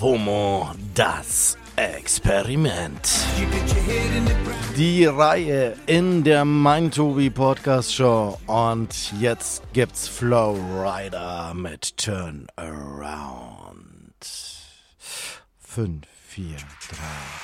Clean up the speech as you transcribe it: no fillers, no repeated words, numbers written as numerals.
FOMO, das Experiment. Die Reihe in der Mindtobi Podcast Show. Und jetzt gibt's Flow Rider mit Turn Around. 5, 4, 3,